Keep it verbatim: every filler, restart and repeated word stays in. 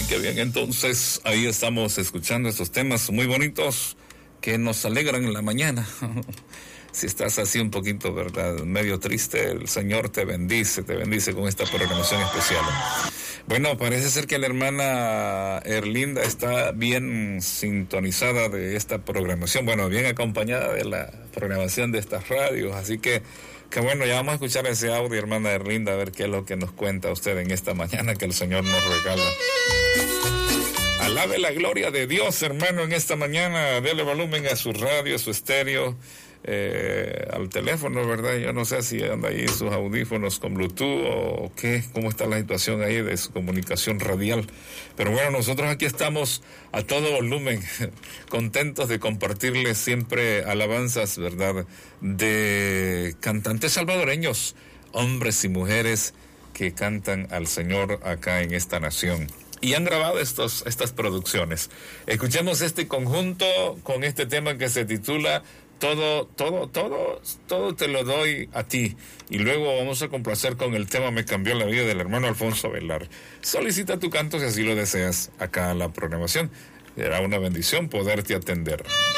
qué bien. Entonces, ahí estamos escuchando estos temas muy bonitos que nos alegran en la mañana. Si estás así un poquito, ¿verdad?, medio triste, el Señor te bendice, te bendice con esta programación especial. Bueno, parece ser que la hermana Erlinda está bien sintonizada de esta programación, bueno, bien acompañada de la programación de estas radios, así que, que bueno, ya vamos a escuchar ese audio, hermana Erlinda, a ver qué es lo que nos cuenta usted en esta mañana que el Señor nos regala. Alabe la gloria de Dios, hermano, en esta mañana. Dele volumen a su radio, a su estéreo, eh, al teléfono, ¿verdad? Yo no sé si anda ahí sus audífonos con Bluetooth o qué, cómo está la situación ahí de su comunicación radial. Pero bueno, nosotros aquí estamos a todo volumen, contentos de compartirles siempre alabanzas, ¿verdad?, de cantantes salvadoreños, hombres y mujeres que cantan al Señor acá en esta nación. Y han grabado estos, estas producciones. Escuchemos este conjunto con este tema que se titula Todo, todo, todo, todo te lo doy a ti. Y luego vamos a complacer con el tema Me cambió la vida del hermano Alfonso Velar. Solicita tu canto si así lo deseas acá a la programación. Será una bendición poderte atender.